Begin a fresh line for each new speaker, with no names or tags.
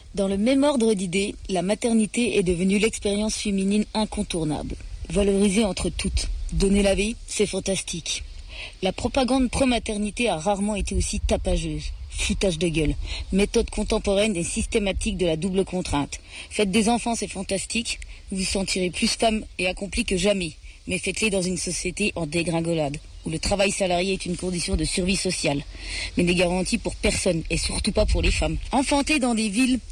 Dans le même ordre d'idées, la maternité est devenue l'expérience féminine incontournable. Valorisée entre toutes. Donner la vie, c'est fantastique. La propagande pro-maternité a rarement été aussi tapageuse. Foutage de gueule. Méthode contemporaine et systématique de la double contrainte. Faites des enfants, c'est fantastique. Vous vous sentirez plus femme et accomplie que jamais. Mais faites-les dans une société en dégringolade, où le travail salarié est une condition de survie sociale, mais n'est garanti pour personne, et surtout pas pour les femmes. Enfanter dans des villes